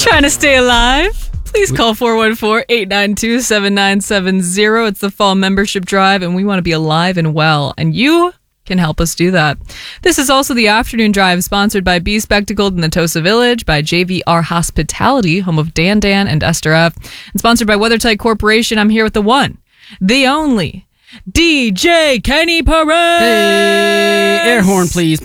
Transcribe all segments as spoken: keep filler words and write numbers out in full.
Trying to stay alive? Please call four one four, eight nine two, seven nine seven zero. It's the fall membership drive, and we want to be alive and well, and you can help us do that. This is also the afternoon drive, sponsored by Be Spectacled in the Tosa Village, by J V R Hospitality, home of Dan Dan and Esther F., and sponsored by WeatherTight Corporation. I'm here with the one, the only, D J Kenny Perez. Hey, air horn, please.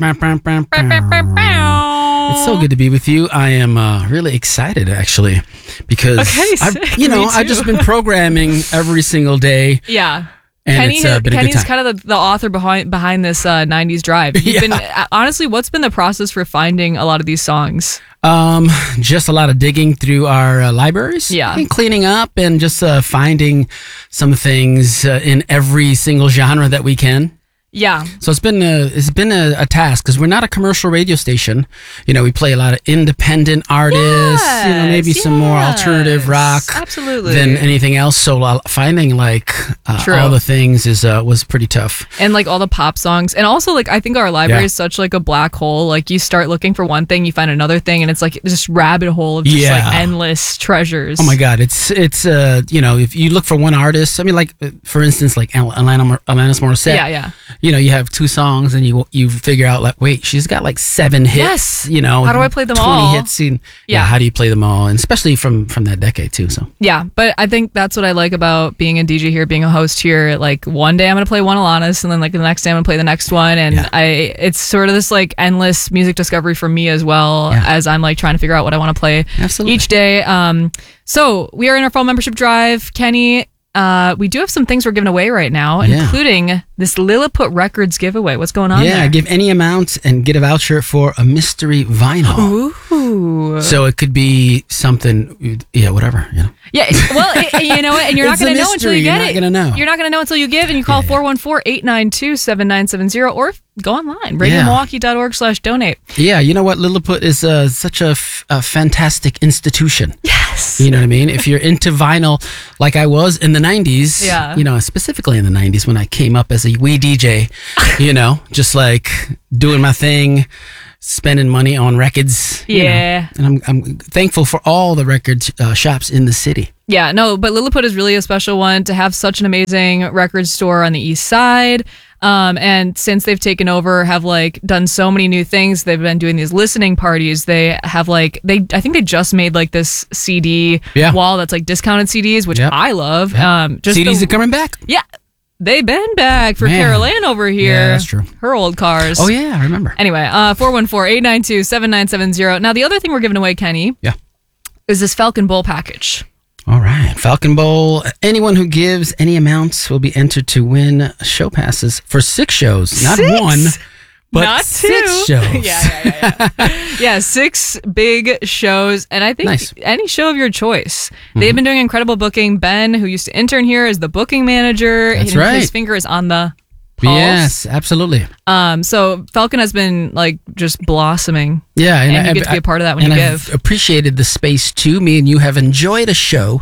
It's so good to be with you. I am uh, really excited, actually, because okay, I've, you know I've just been programming every single day. Yeah. And Kenny, it's uh, been a Kenny's good time. kind of the, the author behind behind this uh, nineties drive. You've Yeah. been uh, honestly, what's been the process for finding a lot of these songs? Um, just a lot of digging through our uh, libraries, Yeah. and cleaning up, and just uh, finding some things uh, in every single genre that we can. Yeah. So it's been a, it's been a, a task, because we're not a commercial radio station. You know, we play a lot of independent artists, you know, maybe Yes, some more yes. alternative rock Absolutely. than anything else. So uh, finding like uh, True. all the things is uh, was pretty tough. And like all the pop songs. And also like I think our library Yeah. is such like a black hole. Like you start looking for one thing, you find another thing, and it's like this rabbit hole of just Yeah. like endless treasures. Oh my God, it's it's uh you know, if you look for one artist, I mean, like uh, for instance, like Al- Alana Mor- Alanis Morissette. Yeah, yeah. You know, you have two songs, and you you figure out like, wait, she's got like seven hits. Yes. You know, How do I play them twenty all? hits. And, Yeah. yeah. How do you play them all? And especially from from that decade too. So Yeah, but I think that's what I like about being a D J here, being a host here. Like one day I'm gonna play one Alanis, and then like the next day I'm gonna play the next one, and Yeah. I it's sort of this like endless music discovery for me as well, Yeah. as I'm like trying to figure out what I want to play Absolutely. each day. Um, so we are in our fall membership drive, Kenny. Uh, we do have some things we're giving away right now, Yeah. including this Lilliput Records giveaway. What's going on yeah, there? give any amount and get a voucher for a mystery vinyl. Ooh. So it could be something, yeah, whatever. You know. Yeah, well, it, you know what? And you're not It's a going to know until mystery. you get You're not it. gonna know. You're not going to know until you give, and you call Yeah. four one four, eight nine two, seven nine seven zero or go online, radio milwaukee dot org slash donate. Yeah, you know what? Lilliput is uh, such a, f- a fantastic institution. Yes. You know what I mean? If you're into vinyl, like I was in the nineties, Yeah. you know, specifically in the nineties when I came up as a wee D J, you know, just like doing my thing, spending money on records. you Yeah. know. And I'm, I'm thankful for all the record uh, shops in the city. Yeah, no, but Lilliput is really a special one to have such an amazing record store on the east side. Um, and since they've taken over, have like done so many new things. They've been doing these listening parties. They have like they I think they just made like this C D Yeah. wall that's like discounted C Ds, which Yep. I love. Yep. Um, just C Ds the- are coming back. Yeah, they've been back for Man. Carol Ann over here. Yeah, that's true. Her old cars. Oh, yeah, I remember. Anyway, uh, four one four, eight nine two, seven nine seven zero. Now, the other thing we're giving away, Kenny, Yeah. is this Falcon Bowl package. All right. Falcon Bowl. Anyone who gives any amounts will be entered to win show passes for six shows. Not Six? one, but Not six two. shows. yeah, yeah, yeah. Yeah. yeah, six big shows. And I think Nice. any show of your choice. They've been doing incredible booking. Ben, who used to intern here, is the booking manager. That's and right. His finger is on the pulse. Yes, absolutely. Um, so Falcon has been like just blossoming. Yeah, And, I- you get to I- be a part of that when and you I've give. appreciated the space too. Me and you have enjoyed a show.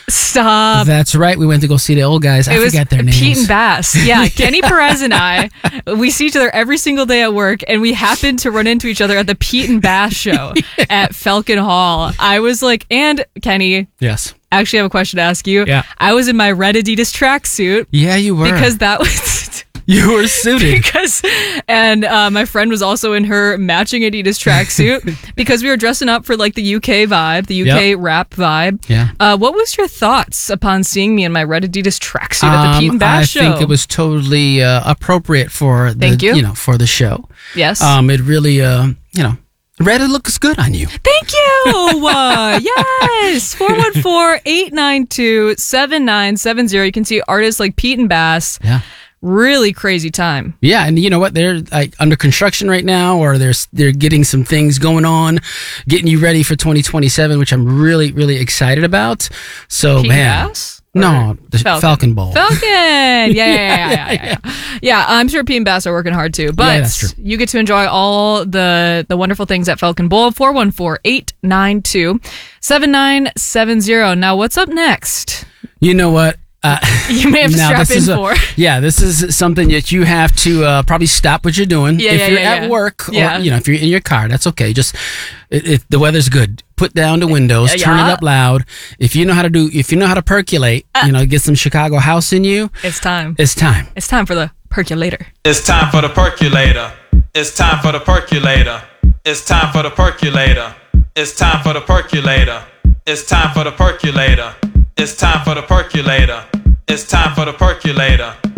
Stop. That's right. We went to go see the old guys. I It was forget their names. Pete and Bass. Yeah, Kenny Perez and I, we see each other every single day at work, and we happened to run into each other at the Pete and Bass show at Falcon Hall. I was like, and Kenny, Yes. I actually have a question to ask you. Yeah. I was in my red Adidas tracksuit Yeah, you were. because that was... you were suited. Because, and uh, my friend was also in her matching Adidas tracksuit because we were dressing up for like the U K vibe, the U K Yep. rap vibe. Yeah. Uh, what was your thoughts upon seeing me in my red Adidas tracksuit at the Pete and Bass Um, I show? think it was totally uh, appropriate for the Thank you. know for the show. Yes. Um, it really uh, you know, red looks good on you. Thank you. Uh, yes. four one four, eight nine two, seven nine seven zero. You can see artists like Pete and Bass. Yeah. Really crazy time. Yeah, and you know what? They're like under construction right now, or they're they're getting some things going on, getting you ready for twenty twenty-seven, which I'm really really excited about. So Pete man, and Bass? no, the Falcon. Falcon, Bowl. Falcon. Yeah, yeah, yeah, yeah, yeah, yeah. Yeah, I'm sure Pete and Bass are working hard too. But Yeah, that's true. you get to enjoy all the the wonderful things at Falcon Bowl. four one four, eight nine two, seven nine seven zero. Now, what's up next? You know what? Uh, you may have to now, strap this in is a- for. Yeah, this is something that you have to uh, probably stop what you're doing. Yeah, if yeah, you're yeah, at yeah. work or Yeah. you know if you're in your car, that's okay. Just if if the weather's good, put down the windows, Yeah. turn it up loud. If you know how to do, if you know how to percolate, Uh. you know, get some Chicago house in you. It's time. It's time. It's time for the percolator. It's time for the percolator. It's time for the percolator. It's time for the percolator. It's time for the percolator. It's time for the percolator. It's time for the percolator. It's time for the percolator.